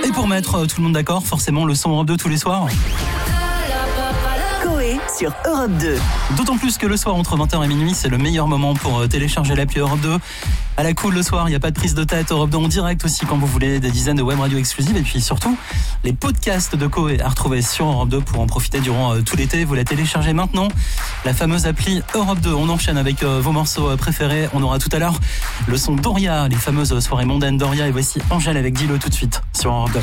Et pour mettre tout le monde d'accord, forcément le son Europe 2 tous les soirs. Coé sur Europe 2. D'autant plus que le soir entre 20h et minuit, c'est le meilleur moment pour télécharger l'appli Europe 2. À la cool le soir, il n'y a pas de prise de tête. Europe 2 en direct aussi quand vous voulez, des dizaines de web radios exclusives. Et puis surtout, les podcasts de Coé à retrouver sur Europe 2 pour en profiter durant tout l'été. Vous la téléchargez maintenant, la fameuse appli Europe 2. On enchaîne avec vos morceaux préférés. On aura tout à l'heure le son Doria, les fameuses soirées mondaines Doria. Et voici Angèle avec Dilo tout de suite sur Europe 2.